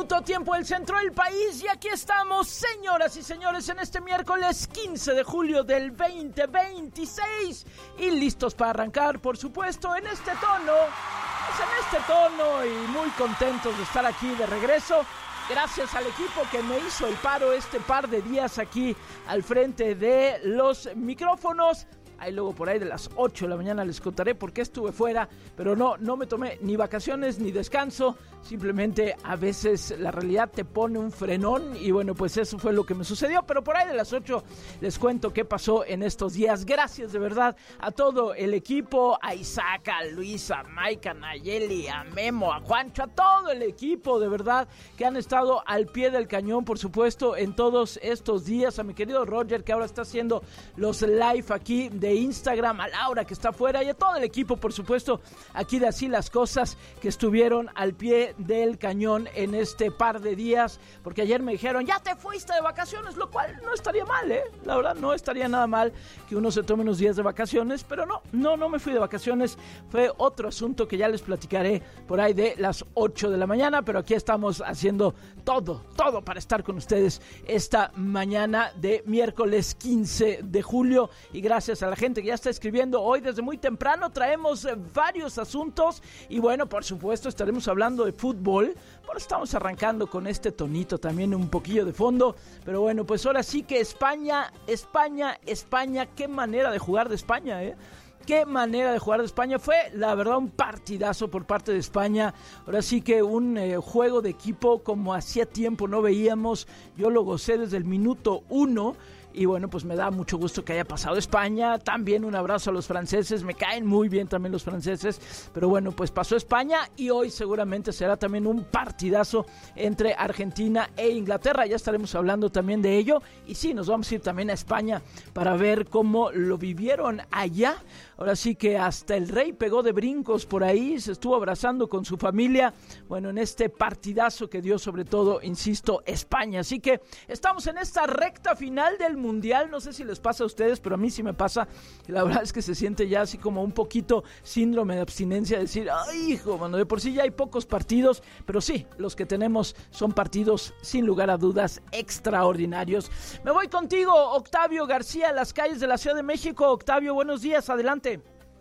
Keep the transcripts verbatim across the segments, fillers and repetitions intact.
minuto, tiempo del centro del país, y aquí estamos, señoras y señores, en este miércoles quince de julio del veinte veintiséis, y listos para arrancar, por supuesto, en este tono, pues en este tono, y muy contentos de estar aquí de regreso. Gracias al equipo que me hizo el paro este par de días aquí al frente de los micrófonos. Ahí luego por ahí de las ocho de la mañana les contaré por qué estuve fuera, pero no, no me tomé ni vacaciones ni descanso, simplemente a veces la realidad te pone un frenón y bueno, pues eso fue lo que me sucedió, pero por ahí de las ocho les cuento qué pasó en estos días. Gracias de verdad a todo el equipo, a Isaac, a Luisa, a Mike, a Nayeli, a Memo, a Juancho, a todo el equipo de verdad que han estado al pie del cañón, por supuesto, en todos estos días, a mi querido Roger que ahora está haciendo los live aquí de Instagram, a Laura que está afuera y a todo el equipo, por supuesto, aquí de Así las Cosas, que estuvieron al pie del cañón en este par de días, porque ayer me dijeron, ya te fuiste de vacaciones, lo cual no estaría mal, ¿eh? La verdad, no estaría nada mal que uno se tome unos días de vacaciones, pero no, no, no me fui de vacaciones, fue otro asunto que ya les platicaré por ahí de las ocho de la mañana, pero aquí estamos haciendo todo, todo para estar con ustedes esta mañana de miércoles quince de julio, y gracias a la gente que ya está escribiendo hoy desde muy temprano. Traemos eh, varios asuntos y bueno, por supuesto estaremos hablando de fútbol, por eso estamos arrancando con este tonito también un poquillo de fondo, pero bueno, pues ahora sí que España, España, España, qué manera de jugar de España, eh Qué manera de jugar de España. Fue, la verdad, un partidazo por parte de España. Ahora sí que un eh, juego de equipo como hacía tiempo no veíamos. Yo lo gocé desde el minuto uno. Y bueno, pues me da mucho gusto que haya pasado España. También un abrazo a los franceses. Me caen muy bien también los franceses. Pero bueno, pues pasó España. Y hoy seguramente será también un partidazo entre Argentina e Inglaterra. Ya estaremos hablando también de ello. Y sí, nos vamos a ir también a España para ver cómo lo vivieron allá. Ahora sí que hasta el rey pegó de brincos por ahí, se estuvo abrazando con su familia, bueno, en este partidazo que dio sobre todo, insisto, España. Así que estamos en esta recta final del Mundial, no sé si les pasa a ustedes, pero a mí sí me pasa, y la verdad es que se siente ya así como un poquito síndrome de abstinencia, decir, ay hijo, bueno, de por sí ya hay pocos partidos, pero sí, los que tenemos son partidos sin lugar a dudas extraordinarios. Me voy contigo, Octavio García, a las calles de la Ciudad de México. Octavio, buenos días, adelante.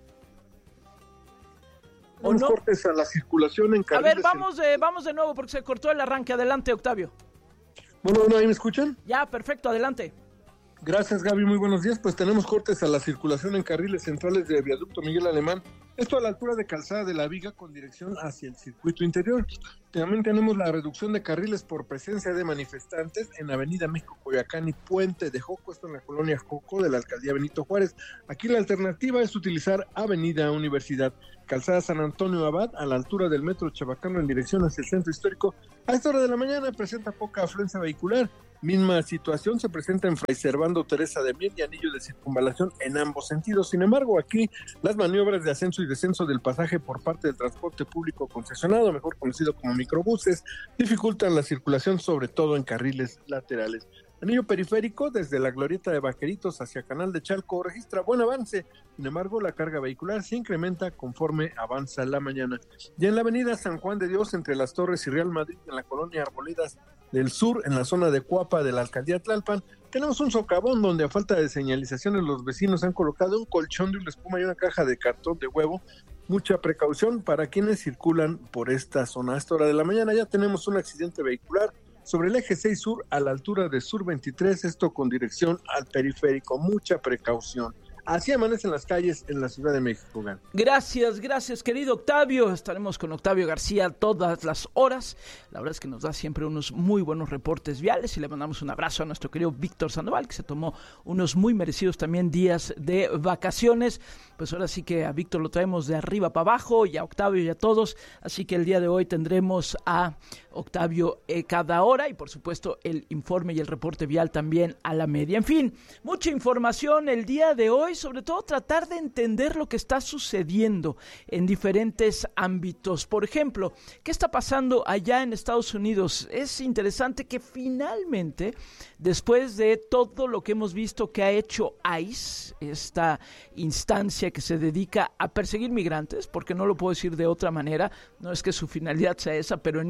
Unos no? cortes a la circulación en carriles. A ver, vamos, en... eh, vamos de nuevo porque se cortó el arranque. Adelante, Octavio. Bueno, bueno, ¿ahí me escuchan? Ya, perfecto, adelante. Gracias, Gaby, muy buenos días. Pues tenemos cortes a la circulación en carriles centrales de Viaducto Miguel Alemán. Esto a la altura de Calzada de la Viga con dirección hacia el circuito interior. También tenemos la reducción de carriles por presencia de manifestantes en Avenida México, Coyoacán y Puente de Joco, esto en la colonia Joco de la Alcaldía Benito Juárez. Aquí la alternativa es utilizar Avenida Universidad. Calzada San Antonio Abad, a la altura del Metro Chabacano en dirección hacia el Centro Histórico. A esta hora de la mañana presenta poca afluencia vehicular. Misma situación se presenta en Fray Servando Teresa de Mier y Anillo de Circunvalación en ambos sentidos. Sin embargo, aquí las maniobras de ascenso y descenso del pasaje por parte del transporte público concesionado, mejor conocido como microbuses, dificultan la circulación, sobre todo en carriles laterales. Anillo periférico desde la glorieta de Vaqueritos hacia Canal de Chalco registra buen avance, sin embargo la carga vehicular se incrementa conforme avanza la mañana. Y en la avenida San Juan de Dios entre Las Torres y Real Madrid en la colonia Arboledas del Sur, en la zona de Cuapa de la Alcaldía Tlalpan, tenemos un socavón donde a falta de señalizaciones los vecinos han colocado un colchón de una espuma y una caja de cartón de huevo. Mucha precaución para quienes circulan por esta zona. A esta hora de la mañana ya tenemos un accidente vehicular sobre el eje seis Sur a la altura de Sur veintitrés, esto con dirección al periférico. Mucha precaución. Así amanecen las calles en la Ciudad de México, Gan. Gracias, gracias, querido Octavio. Estaremos con Octavio García todas las horas. La verdad es que nos da siempre unos muy buenos reportes viales y le mandamos un abrazo a nuestro querido Víctor Sandoval, que se tomó unos muy merecidos también días de vacaciones. Pues ahora sí que a Víctor lo traemos de arriba para abajo y a Octavio y a todos. Así que el día de hoy tendremos a Octavio eh, cada hora y por supuesto el informe y el reporte vial también a la media. En fin, mucha información el día de hoy, sobre todo tratar de entender lo que está sucediendo en diferentes ámbitos. Por ejemplo, ¿qué está pasando allá en Estados Unidos? Es interesante que finalmente, después de todo lo que hemos visto que ha hecho ICE, esta instancia que se dedica a perseguir migrantes, porque no lo puedo decir de otra manera, no es que su finalidad sea esa, pero en este gobierno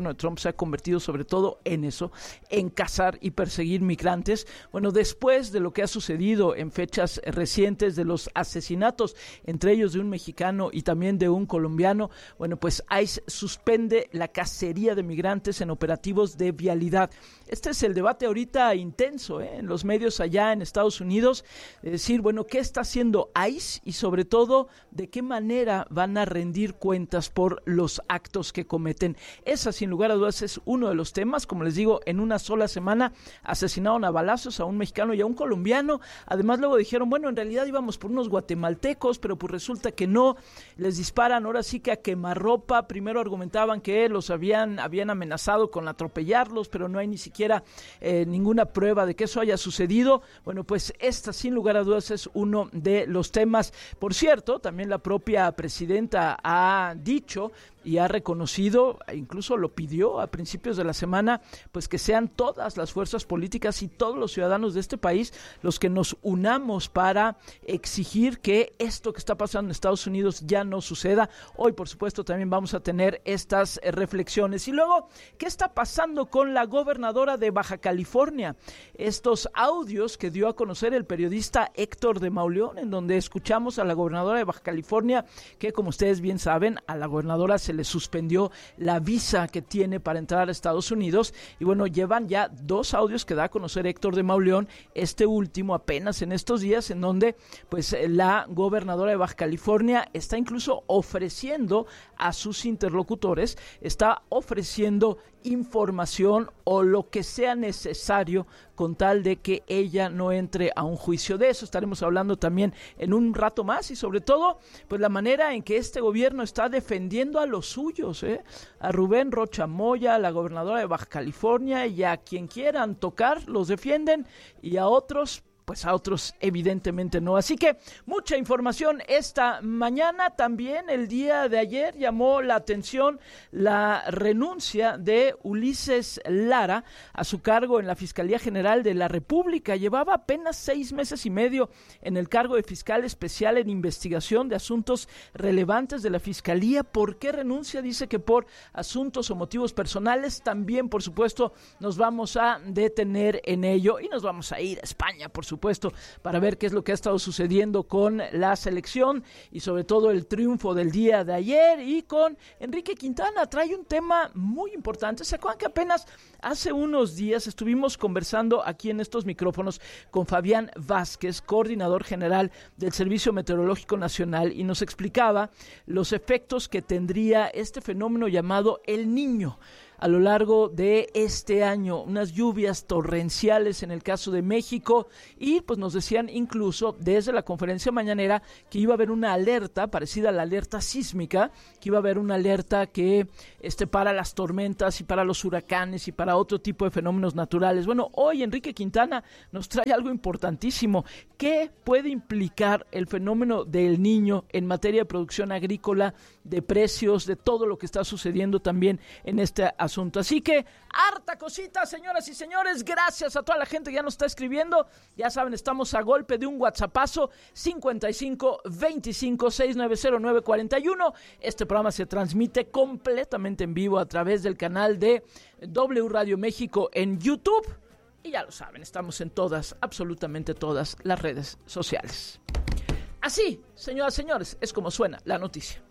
gobierno de Trump se ha convertido sobre todo en eso, en cazar y perseguir migrantes. Bueno, después de lo que ha sucedido en fechas recientes de los asesinatos, entre ellos de un mexicano y también de un colombiano, bueno, pues ICE suspende la cacería de migrantes en operativos de vialidad. Este es el debate ahorita intenso ¿eh? en los medios allá en Estados Unidos, es decir, bueno, ¿qué está haciendo ICE? Y sobre todo, ¿de qué manera van a rendir cuentas por los actos que cometen? Esa, sin lugar a dudas, es uno de los temas. Como les digo, en una sola semana asesinaron a balazos a un mexicano y a un colombiano. Además, luego dijeron, bueno, en realidad íbamos por unos guatemaltecos, pero pues resulta que no. Les disparan ahora sí que a quemarropa. Primero argumentaban que los habían, habían amenazado con atropellarlos, pero no hay ni siquiera eh, ninguna prueba de que eso haya sucedido. Bueno, pues esta, sin lugar a dudas, es uno de los temas. Por cierto, también la propia presidenta ha dicho y ha reconocido, incluso lo pidió a principios de la semana, pues que sean todas las fuerzas políticas y todos los ciudadanos de este país los que nos unamos para exigir que esto que está pasando en Estados Unidos ya no suceda. Hoy, por supuesto, también vamos a tener estas eh, reflexiones. Y luego, ¿qué está pasando con la gobernadora de Baja California? Estos audios que dio a conocer el periodista Héctor de Mauleón, en donde escuchamos a la gobernadora de Baja California, que como ustedes bien saben, a la gobernadora se le suspendió la visa que tiene para entrar a Estados Unidos. Y bueno, llevan ya dos audios que da a conocer Héctor de Mauleón, este último apenas en estos días, en donde pues la gobernadora de Baja California está incluso ofreciendo a sus interlocutores, está ofreciendo información o lo que sea necesario con tal de que ella no entre a un juicio. De eso estaremos hablando también en un rato más, y sobre todo pues la manera en que este gobierno está defendiendo a los suyos, ¿eh? A Rubén Rocha Moya, la gobernadora de Baja California, y a quien quieran tocar los defienden, y a otros pues a otros evidentemente no. Así que mucha información esta mañana. También el día de ayer llamó la atención la renuncia de Ulises Lara a su cargo en la Fiscalía General de la República. Llevaba apenas seis meses y medio en el cargo de fiscal especial en investigación de asuntos relevantes de la Fiscalía. ¿Por qué renuncia? Dice que por asuntos o motivos personales. También, por supuesto, nos vamos a detener en ello y nos vamos a ir a España, por supuesto, para ver qué es lo que ha estado sucediendo con la selección y sobre todo el triunfo del día de ayer. Y con Enrique Quintana trae un tema muy importante. ¿Se acuerdan que apenas hace unos días estuvimos conversando aquí en estos micrófonos con Fabián Vázquez, coordinador general del Servicio Meteorológico Nacional, y nos explicaba los efectos que tendría este fenómeno llamado El Niño a lo largo de este año? Unas lluvias torrenciales en el caso de México, y pues nos decían incluso desde la conferencia mañanera que iba a haber una alerta parecida a la alerta sísmica, que iba a haber una alerta que este para las tormentas y para los huracanes y para otro tipo de fenómenos naturales. Bueno, hoy Enrique Quintana nos trae algo importantísimo. ¿Qué puede implicar el fenómeno del Niño en materia de producción agrícola, de precios, de todo lo que está sucediendo también en este asunto? Así que harta cosita, señoras y señores. Gracias a toda la gente que ya nos está escribiendo. Ya saben, estamos a golpe de un WhatsAppazo cincuenta y cinco veinticinco sesenta y nueve cero nueve cuarenta y uno. Este programa se transmite completamente en vivo a través del canal de W Radio México en YouTube. Y ya lo saben, estamos en todas, absolutamente todas las redes sociales. Así, señoras y señores, es como suena la noticia.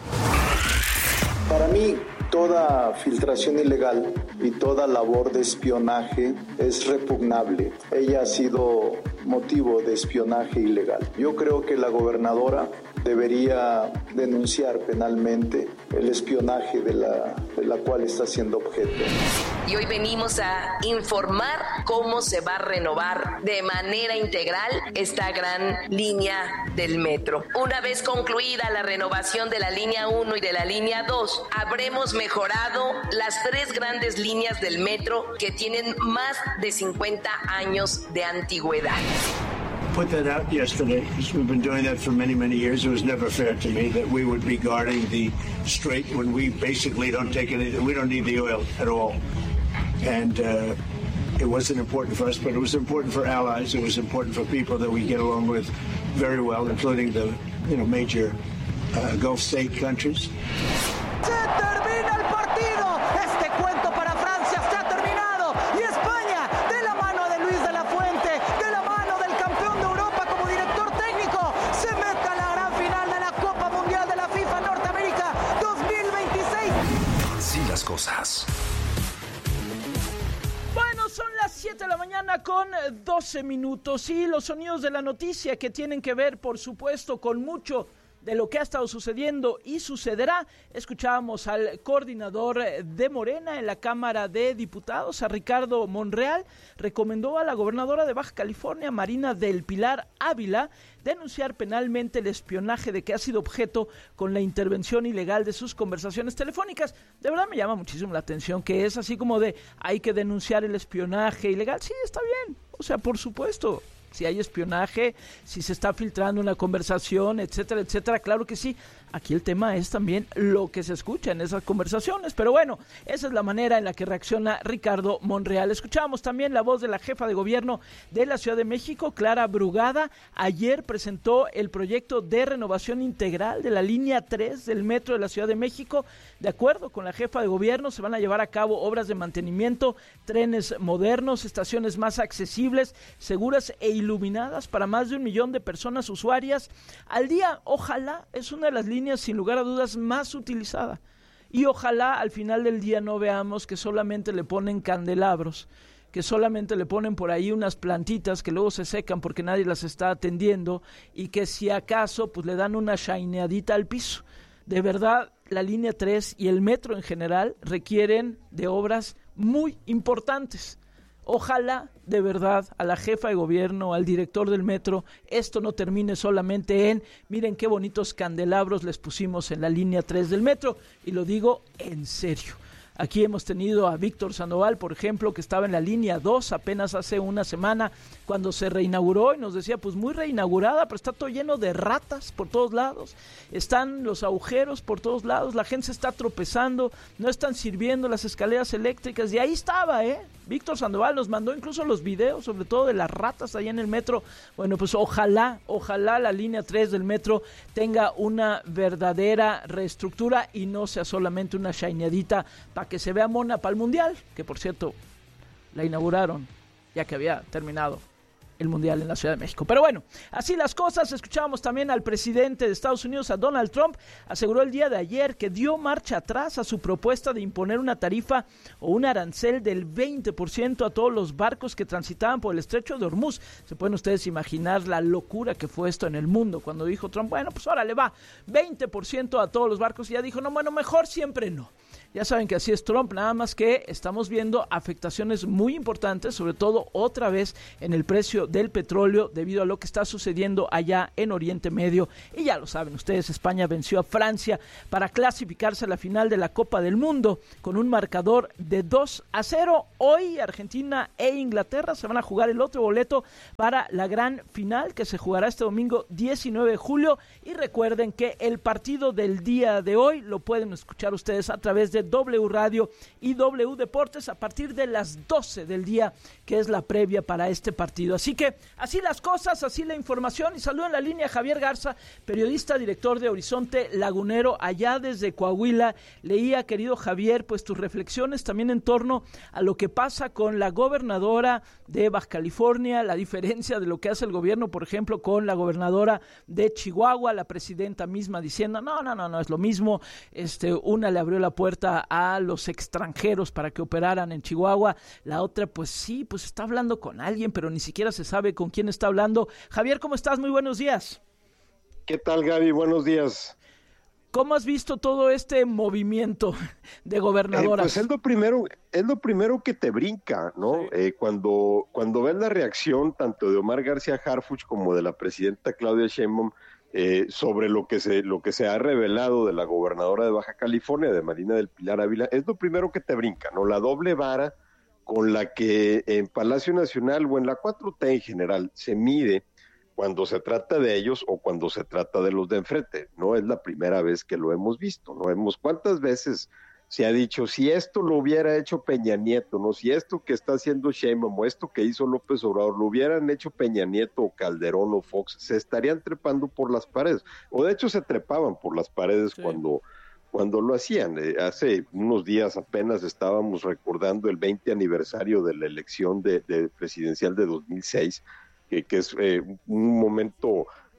Para mí, toda filtración ilegal y toda labor de espionaje es repugnable. Ella ha sido motivo de espionaje ilegal. Yo creo que la gobernadora debería denunciar penalmente el espionaje de la, de la cual está siendo objeto. Y hoy venimos a informar cómo se va a renovar de manera integral esta gran línea del metro. Una vez concluida la renovación de la línea uno y de la línea dos, habremos mejorado las tres grandes líneas del metro que tienen más de cincuenta años de antigüedad. Put that out yesterday because we've been doing that for many, many years. It was never fair to me that we would be guarding the strait when we basically don't take any, we don't need the oil at all. And uh, it wasn't important for us, but it was important for allies. It was important for people that we get along with very well, including the, you know, major uh, Gulf state countries. ¡Se termina el partido! Este juego las cosas. Bueno, son las siete de la mañana con doce minutos y los sonidos de la noticia que tienen que ver, por supuesto, con mucho de lo que ha estado sucediendo y sucederá. Escuchábamos al coordinador de Morena en la Cámara de Diputados, a Ricardo Monreal. Recomendó a la gobernadora de Baja California, Marina del Pilar Ávila, denunciar penalmente el espionaje de que ha sido objeto con la intervención ilegal de sus conversaciones telefónicas. De verdad me llama muchísimo la atención que es así como de hay que denunciar el espionaje ilegal. Sí, está bien, o sea, por supuesto. Si hay espionaje, si se está filtrando una conversación, etcétera, etcétera, claro que sí. Aquí el tema es también lo que se escucha en esas conversaciones, pero bueno, esa es la manera en la que reacciona Ricardo Monreal. Escuchamos también la voz de la jefa de gobierno de la Ciudad de México, Clara Brugada. Ayer presentó el proyecto de renovación integral de la línea tres del metro de la Ciudad de México. De acuerdo con la jefa de gobierno, se van a llevar a cabo obras de mantenimiento, trenes modernos, estaciones más accesibles, seguras e iluminadas para más de un millón de personas usuarias al día. Ojalá, es una de las líneas sin lugar a dudas más utilizada, y ojalá al final del día no veamos que solamente le ponen candelabros, que solamente le ponen por ahí unas plantitas que luego se secan porque nadie las está atendiendo y que si acaso pues le dan una shineadita al piso. De verdad, la línea tres y el metro en general requieren de obras muy importantes. Ojalá, de verdad, a la jefa de gobierno, al director del metro, esto no termine solamente en, miren qué bonitos candelabros les pusimos en la línea tres del metro, y lo digo en serio. Aquí hemos tenido a Víctor Sandoval, por ejemplo, que estaba en la línea dos apenas hace una semana cuando se reinauguró y nos decía, pues muy reinaugurada, pero está todo lleno de ratas por todos lados, están los agujeros por todos lados, la gente se está tropezando, no están sirviendo las escaleras eléctricas, y ahí estaba, ¿eh? Víctor Sandoval nos mandó incluso los videos, sobre todo de las ratas allá en el metro. Bueno, pues ojalá, ojalá la línea tres del metro tenga una verdadera reestructura y no sea solamente una shineadita para que se vea mona para el Mundial, que por cierto, la inauguraron ya que había terminado el Mundial en la Ciudad de México. Pero bueno, así las cosas. Escuchábamos también al presidente de Estados Unidos, a Donald Trump. Aseguró el día de ayer que dio marcha atrás a su propuesta de imponer una tarifa o un arancel del veinte por ciento a todos los barcos que transitaban por el estrecho de Hormuz. Se pueden ustedes imaginar la locura que fue esto en el mundo cuando dijo Trump, bueno, pues ahora le va veinte por ciento a todos los barcos, y ya dijo, no, bueno, mejor siempre no. Ya saben que así es Trump, nada más que estamos viendo afectaciones muy importantes, sobre todo otra vez en el precio del petróleo debido a lo que está sucediendo allá en Oriente Medio. Y ya lo saben ustedes, España venció a Francia para clasificarse a la final de la Copa del Mundo con un marcador de dos a cero. Hoy Argentina e Inglaterra se van a jugar el otro boleto para la gran final que se jugará este domingo diecinueve de julio. Y recuerden que el partido del día de hoy lo pueden escuchar ustedes a través de W Radio y W Deportes a partir de las doce del día, que es la previa para este partido. Así que así las cosas, así la información. Y saludo en la línea a Javier Garza, periodista, director de Horizonte Lagunero, allá desde Coahuila. Leía, querido Javier, pues tus reflexiones también en torno a lo que pasa con la gobernadora de Baja California, la diferencia de lo que hace el gobierno, por ejemplo, con la gobernadora de Chihuahua, la presidenta misma diciendo, no, no, no, no es lo mismo. Este, una le abrió la puerta a los extranjeros para que operaran en Chihuahua, la otra pues sí, pues está hablando con alguien, pero ni siquiera se sabe con quién está hablando. Javier, ¿cómo estás? Muy buenos días. ¿Qué tal, Gaby? Buenos días. ¿Cómo has visto todo este movimiento de gobernadoras? Eh, pues es lo primero, es lo primero que te brinca, ¿no? Sí. Eh, cuando, cuando ves la reacción tanto de Omar García Harfuch como de la presidenta Claudia Sheinbaum, Eh, sobre lo que se lo que se ha revelado de la gobernadora de Baja California, de Marina del Pilar Ávila, es lo primero que te brinca, ¿no? La doble vara con la que en Palacio Nacional o en la cuatro T en general se mide cuando se trata de ellos o cuando se trata de los de enfrente. No es la primera vez que lo hemos visto, ¿no? Hemos, ¿cuántas veces se ha dicho, si esto lo hubiera hecho Peña Nieto, no, si esto que está haciendo Sheinbaum o esto que hizo López Obrador lo hubieran hecho Peña Nieto o Calderón o Fox, se estarían trepando por las paredes, o de hecho se trepaban por las paredes sí. cuando, cuando lo hacían. Eh, hace unos días apenas estábamos recordando el veinte aniversario de la elección de, de presidencial de dos mil seis, que, que es eh, un momento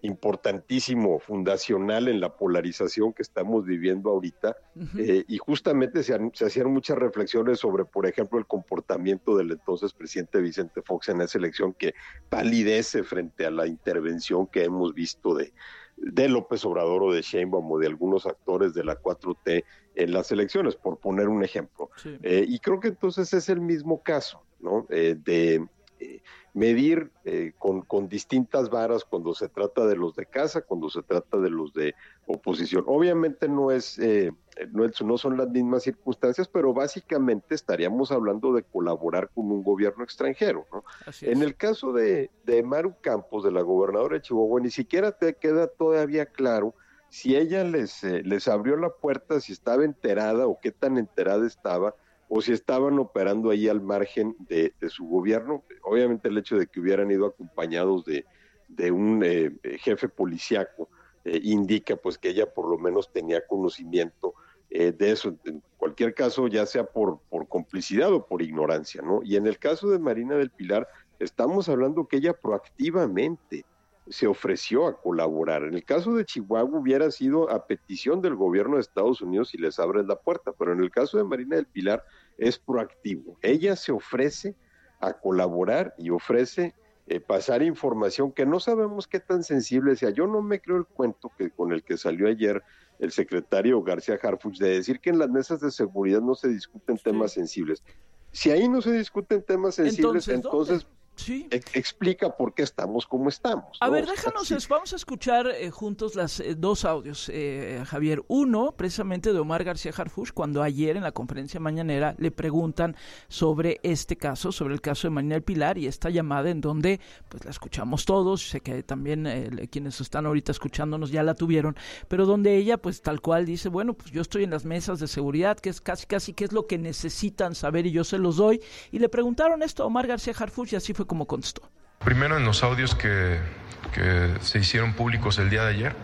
importantísimo, fundacional en la polarización que estamos viviendo ahorita, uh-huh. eh, y justamente se, se hacían muchas reflexiones sobre, por ejemplo, el comportamiento del entonces presidente Vicente Fox en esa elección, que palidece frente a la intervención que hemos visto de, de López Obrador o de Sheinbaum o de algunos actores de la cuatro T en las elecciones, por poner un ejemplo. Sí. Eh, y creo que entonces es el mismo caso, ¿no? Eh, de eh, medir eh, con, con distintas varas cuando se trata de los de casa, cuando se trata de los de oposición. Obviamente no es, eh, no, es, no son las mismas circunstancias, pero básicamente estaríamos hablando de colaborar con un gobierno extranjero, ¿no? En el caso de, de Maru Campos, de la gobernadora de Chihuahua, ni siquiera te queda todavía claro si ella les, eh, les abrió la puerta, si estaba enterada o qué tan enterada estaba, o si estaban operando ahí al margen de, de su gobierno. Obviamente el hecho de que hubieran ido acompañados de, de un eh, jefe policíaco eh, indica pues que ella por lo menos tenía conocimiento eh, de eso, en cualquier caso, ya sea por, por complicidad o por ignorancia, ¿no? Y en el caso de Marina del Pilar, estamos hablando que ella proactivamente se ofreció a colaborar. En el caso de Chihuahua hubiera sido a petición del gobierno de Estados Unidos y les abren la puerta, pero en el caso de Marina del Pilar es proactivo. Ella se ofrece a colaborar y ofrece eh, pasar información que no sabemos qué tan sensible sea. Yo no me creo el cuento que con el que salió ayer el secretario García Harfuch de decir que en las mesas de seguridad no se discuten sí. temas sensibles. Si ahí no se discuten temas sensibles, entonces... entonces Sí. explica por qué estamos como estamos, ¿no? A ver, o sea, déjanos, sí. vamos a escuchar eh, juntos las eh, dos audios, eh, Javier. Uno, precisamente de Omar García Harfuch, cuando ayer en la conferencia mañanera le preguntan sobre este caso, sobre el caso de Marina del Pilar, y esta llamada en donde pues la escuchamos todos, sé que también eh, quienes están ahorita escuchándonos ya la tuvieron, pero donde ella pues tal cual dice, bueno, pues yo estoy en las mesas de seguridad, que es casi casi qué es lo que necesitan saber y yo se los doy, y le preguntaron esto a Omar García Harfuch y así fue como contestó. Primero, en los audios que, que se hicieron públicos el día de ayer,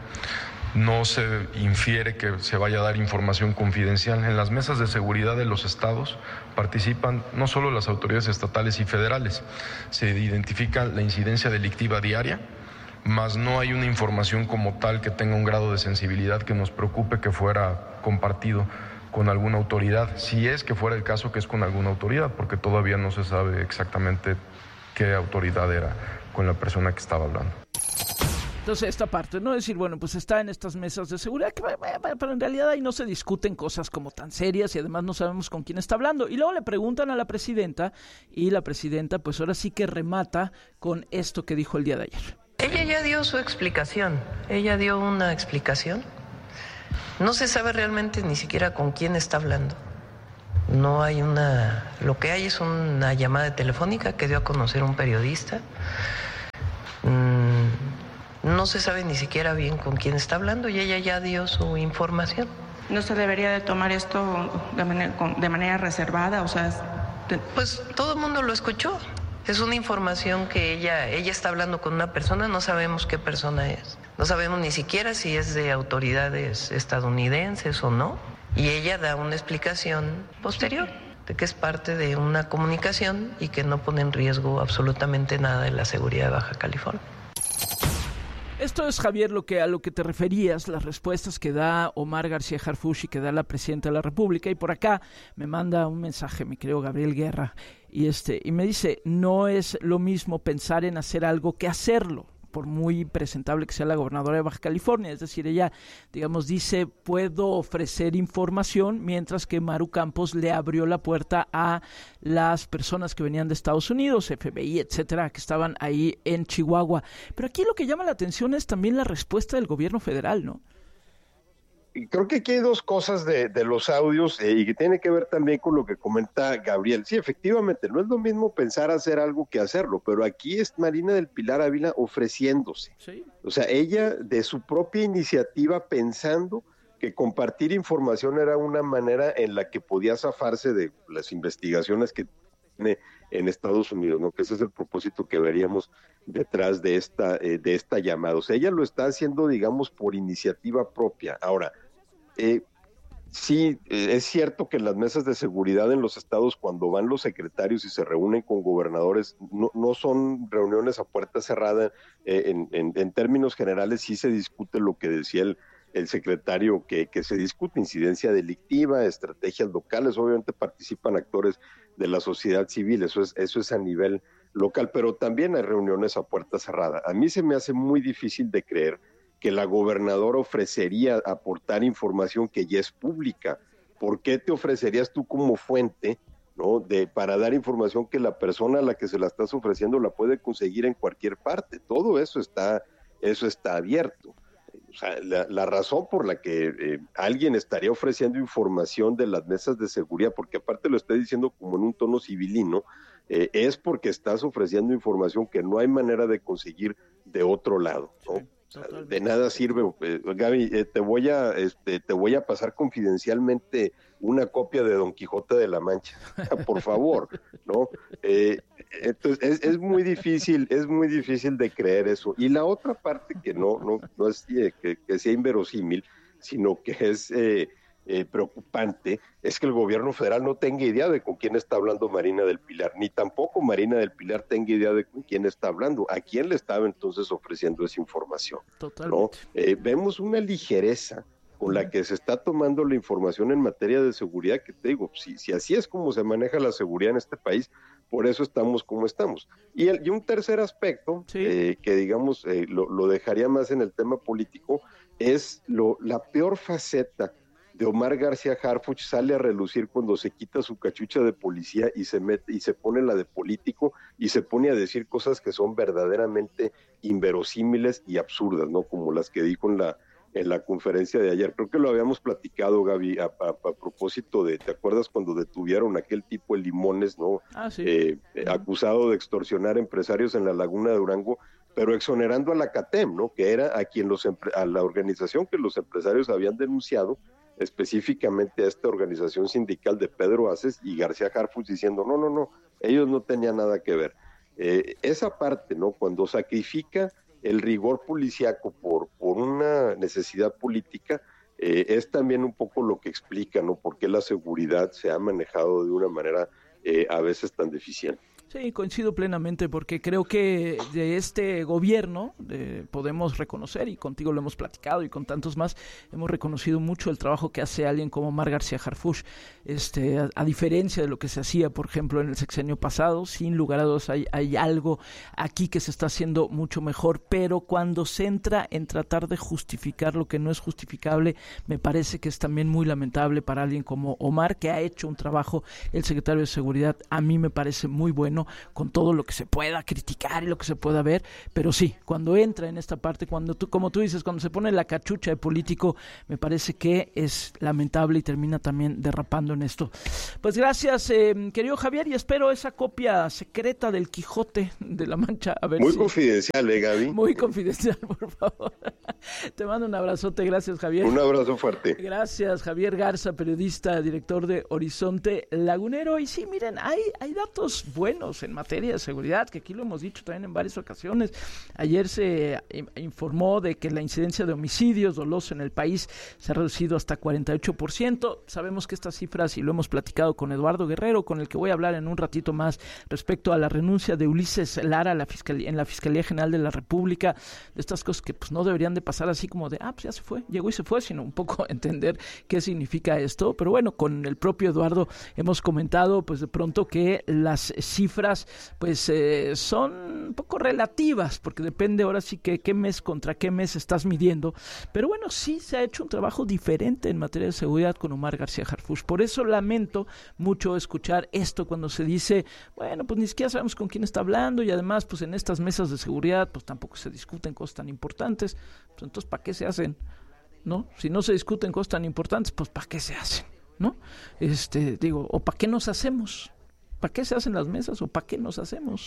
no se infiere que se vaya a dar información confidencial. En las mesas de seguridad de los estados participan no solo las autoridades estatales y federales, se identifica la incidencia delictiva diaria, mas no hay una información como tal que tenga un grado de sensibilidad que nos preocupe que fuera compartido con alguna autoridad, si es que fuera el caso que es con alguna autoridad, porque todavía no se sabe exactamente qué autoridad era con la persona que estaba hablando. Entonces esta parte, no decir, bueno, pues está en estas mesas de seguridad, que, pero en realidad ahí no se discuten cosas como tan serias y además no sabemos con quién está hablando. Y luego le preguntan a la presidenta y la presidenta pues ahora sí que remata con esto que dijo el día de ayer. Ella ya dio su explicación, ella dio una explicación. No se sabe realmente ni siquiera con quién está hablando. No hay una... Lo que hay es una llamada telefónica que dio a conocer un periodista. Mm, no se sabe ni siquiera bien con quién está hablando y ella ya dio su información. ¿No se debería de tomar esto de manera, de manera reservada? O sea, de... Pues todo el mundo lo escuchó. Es una información que ella, ella está hablando con una persona, no sabemos qué persona es. No sabemos ni siquiera si es de autoridades estadounidenses o no. Y ella da una explicación posterior de que es parte de una comunicación y que no pone en riesgo absolutamente nada de la seguridad de Baja California. Esto es, Javier, lo que a lo que te referías, las respuestas que da Omar García Harfuch y que da la presidenta de la República. Y por acá me manda un mensaje, mi querido Gabriel Guerra, y este y me dice, no es lo mismo pensar en hacer algo que hacerlo, por muy presentable que sea la gobernadora de Baja California. Es decir, ella, digamos, dice, puedo ofrecer información, mientras que Maru Campos le abrió la puerta a las personas que venían de Estados Unidos, F B I, etcétera, que estaban ahí en Chihuahua. Pero aquí lo que llama la atención es también la respuesta del gobierno federal, ¿no? Creo que aquí hay dos cosas de, de los audios eh, y que tiene que ver también con lo que comenta Gabriel. Sí, efectivamente, no es lo mismo pensar hacer algo que hacerlo, pero aquí es Marina del Pilar Ávila ofreciéndose. ¿Sí? O sea, ella de su propia iniciativa pensando que compartir información era una manera en la que podía zafarse de las investigaciones que tiene en Estados Unidos, ¿no? Que ese es el propósito que veríamos detrás de esta, eh, de esta llamada. O sea, ella lo está haciendo, digamos, por iniciativa propia. Ahora, eh, sí, es cierto que en las mesas de seguridad en los estados, cuando van los secretarios y se reúnen con gobernadores, no, no son reuniones a puerta cerrada. Eh, en, en, en términos generales sí se discute lo que decía el, el secretario, que, que se discute incidencia delictiva, estrategias locales, obviamente participan actores de la sociedad civil, eso es, eso es a nivel local, pero también hay reuniones a puerta cerrada. A mí se me hace muy difícil de creer que la gobernadora ofrecería aportar información que ya es pública. ¿Por qué te ofrecerías tú como fuente, ¿no?, de para dar información que la persona a la que se la estás ofreciendo la puede conseguir en cualquier parte? Todo eso está, eso está abierto. O sea, la, la razón por la que eh, alguien estaría ofreciendo información de las mesas de seguridad, porque aparte lo está diciendo como en un tono civilino, eh, es porque estás ofreciendo información que no hay manera de conseguir de otro lado, ¿no? Sí. De nada sirve, eh, Gaby, eh, te voy a este, te voy a pasar confidencialmente una copia de Don Quijote de la Mancha, por favor, ¿no? Eh, entonces es, es muy difícil, es muy difícil de creer eso. Y la otra parte que no, no, no es eh, que, que sea inverosímil, sino que es eh, eh, preocupante, es que el gobierno federal no tenga idea de con quién está hablando Marina del Pilar, ni tampoco Marina del Pilar tenga idea de con quién está hablando, a quién le estaba entonces ofreciendo esa información. Totalmente. ¿No? Eh, vemos una ligereza con la que se está tomando la información en materia de seguridad, que te digo, si, si así es como se maneja la seguridad en este país, por eso estamos como estamos. Y, el, y un tercer aspecto, sí. eh, que digamos eh, lo, lo dejaría más en el tema político, es lo, la peor faceta de Omar García Harfuch sale a relucir cuando se quita su cachucha de policía y se mete y se pone la de político y se pone a decir cosas que son verdaderamente inverosímiles y absurdas, ¿no? Como las que dijo en la en la conferencia de ayer. Creo que lo habíamos platicado, Gaby, a, a, a propósito de, ¿te acuerdas cuando detuvieron a aquel tipo de Limones, ¿no? Ah, sí. Eh, eh, acusado de extorsionar empresarios en la Laguna de Durango, pero exonerando a la CATEM, ¿no? Que era a quien los a la organización que los empresarios habían denunciado, específicamente a esta organización sindical de Pedro Aces y García Harfuch diciendo, no, no, no, ellos no tenían nada que ver. Eh, esa parte, ¿no? Cuando sacrifica el rigor policíaco por, por una necesidad política, eh, es también un poco lo que explica, ¿no?, por qué la seguridad se ha manejado de una manera eh, a veces tan deficiente. Sí, coincido plenamente, porque creo que de este gobierno eh, podemos reconocer, y contigo lo hemos platicado y con tantos más, hemos reconocido mucho el trabajo que hace alguien como Omar García Harfuch, este, a, a diferencia de lo que se hacía, por ejemplo, en el sexenio pasado. Sin lugar a dudas hay, hay algo aquí que se está haciendo mucho mejor, pero cuando se entra en tratar de justificar lo que no es justificable, me parece que es también muy lamentable para alguien como Omar, que ha hecho un trabajo, el secretario de Seguridad, a mí me parece muy bueno, con todo lo que se pueda criticar y lo que se pueda ver, pero sí, cuando entra en esta parte, cuando tú, como tú dices, cuando se pone la cachucha de político, me parece que es lamentable y termina también derrapando en esto. Pues gracias, eh, querido Javier, y espero esa copia secreta del Quijote de la Mancha. A ver Muy si... confidencial, ¿eh, Gaby? Muy confidencial, por favor. Te mando un abrazote, gracias, Javier. Un abrazo fuerte. Gracias, Javier Garza, periodista, director de Horizonte Lagunero. Y sí, miren, hay, hay datos buenos en materia de seguridad, que aquí lo hemos dicho también en varias ocasiones. Ayer se informó de que la incidencia de homicidios dolosos en el país se ha reducido hasta cuarenta y ocho por ciento. Sabemos que estas cifras, y lo hemos platicado con Eduardo Guerrero, con el que voy a hablar en un ratito más, respecto a la renuncia de Ulises Lara a la Fiscalía, en la Fiscalía General de la República, de estas cosas que pues no deberían de pasar así como de, ah, pues ya se fue, llegó y se fue, sino un poco entender qué significa esto. Pero bueno, con el propio Eduardo hemos comentado pues de pronto que las cifras pues eh, son un poco relativas, porque depende ahora sí que qué mes contra qué mes estás midiendo, pero bueno, sí se ha hecho un trabajo diferente en materia de seguridad con Omar García Harfuch. Por eso lamento mucho escuchar esto cuando se dice, bueno, pues ni siquiera sabemos con quién está hablando, y además pues en estas mesas de seguridad pues tampoco se discuten cosas tan importantes, pues entonces ¿para qué se hacen? ¿No? Si no se discuten cosas tan importantes, pues ¿para qué se hacen? ¿No? Este, digo, ¿o para qué nos hacemos? ¿Para qué se hacen las mesas o para qué nos hacemos?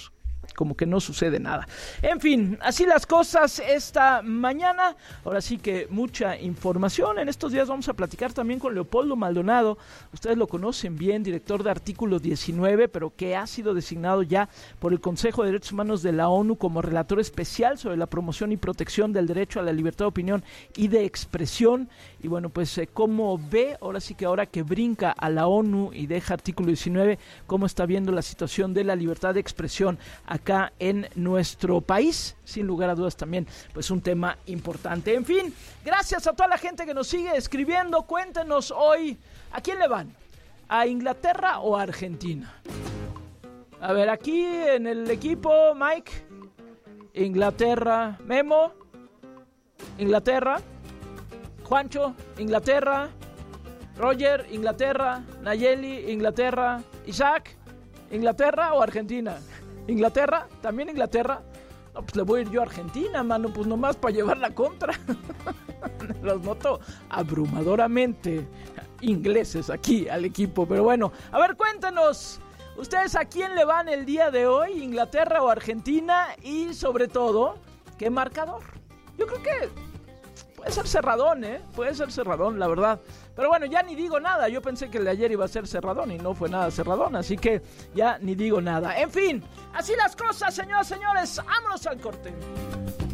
como que no sucede nada. En fin, así las cosas esta mañana. Ahora sí que mucha información. En estos días vamos a platicar también con Leopoldo Maldonado. Ustedes lo conocen bien, director de Artículo diecinueve, pero que ha sido designado ya por el Consejo de Derechos Humanos de la ONU como relator especial sobre la promoción y protección del derecho a la libertad de opinión y de expresión. Y bueno, pues eh, cómo ve, ahora sí que ahora que brinca a la ONU y deja Artículo diecinueve, cómo está viendo la situación de la libertad de expresión acá en nuestro país. Sin lugar a dudas también pues un tema importante. En fin, gracias a toda la gente que nos sigue escribiendo. Cuéntenos hoy, ¿a quién le van? ¿A Inglaterra o a Argentina? A ver, aquí en el equipo, Mike, Inglaterra. Memo, Inglaterra. Juancho, Inglaterra. Roger, Inglaterra. Nayeli, Inglaterra. Isaac, Inglaterra o Argentina. ¿Inglaterra? ¿También Inglaterra? No, pues le voy a ir yo a Argentina, mano, pues nomás para llevar la contra. Los noto abrumadoramente ingleses aquí al equipo, pero bueno, a ver, cuéntenos, ¿ustedes a quién le van el día de hoy? ¿Inglaterra o Argentina? Y sobre todo, ¿qué marcador? Yo creo que puede ser cerradón, ¿eh? Puede ser cerradón, la verdad. Pero bueno, ya ni digo nada. Yo pensé que el de ayer iba a ser cerradón y no fue nada cerradón, así que ya ni digo nada. En fin, así las cosas, señoras y señores. Vámonos al corte.